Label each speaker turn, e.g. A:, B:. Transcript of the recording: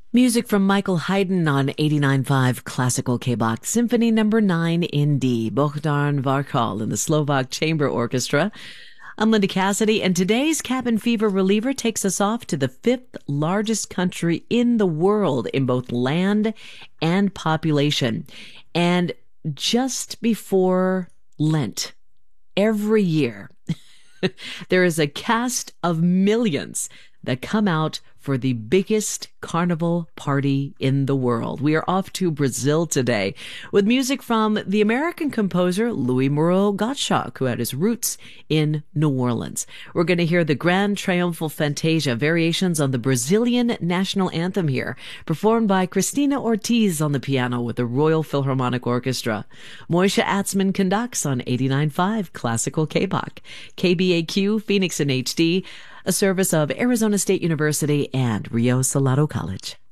A: Music from Michael Haydn on 89.5 Classical K-Bach Symphony Number 9 in D, Bohdan Varkal and the Slovak Chamber Orchestra. I'm Linda Cassidy, and today's cabin fever reliever takes us off to the fifth largest country in the world in both land and population. And just before Lent, every year, there is a cast of millions that come out for the biggest carnival party in the world. We are off to Brazil today with music from the American composer Louis Moreau Gottschalk, who had his roots in New Orleans. We're going to hear the Grand Triumphal Fantasia, variations on the Brazilian national anthem here, performed by Cristina Ortiz on the piano with the Royal Philharmonic Orchestra. Moisha Atzman conducts on 89.5 Classical K-Bach, KBAQ, Phoenix in HD, a service of Arizona State University and Rio Salado College.